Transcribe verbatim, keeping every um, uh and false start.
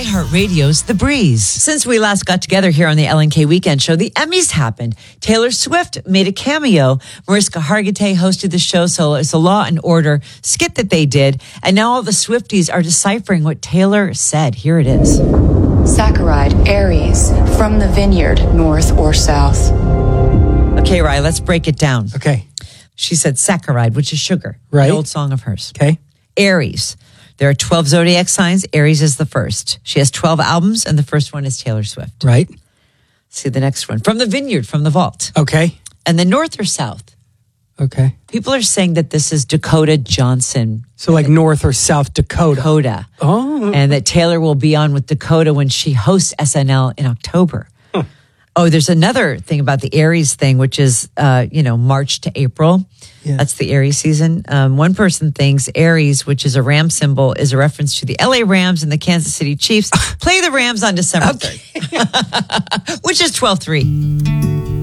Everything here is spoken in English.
iHeartRadio's The Breeze. Since we last got together here on the L N K Weekend Show, the Emmys happened. Taylor Swift made a cameo. Mariska Hargitay hosted the show, so it's a Law and Order skit that they did. And now all the Swifties are deciphering what Taylor said. Here it is. Saccharide, Aries, from the vineyard, north or south. Okay, Rye, let's break it down. Okay. She said saccharide, which is sugar. Right. An old song of hers. Okay. Aries. There are twelve zodiac signs. Aries is the first. She has twelve albums, and the first one is Taylor Swift. Right. See the next one. From the vineyard, from the vault. Okay. And then north or south? Okay. People are saying that this is Dakota Johnson. So like North or South Dakota. Dakota. Oh. And that Taylor will be on with Dakota when she hosts S N L in October. Huh. Oh, there's another thing about the Aries thing, which is, uh, you know, March to April. Yeah. That's the Aries season. Um, one person thinks Aries, which is a ram symbol, is a reference to the L A Rams and the Kansas City Chiefs. Play the Rams on December third, which is twelve three.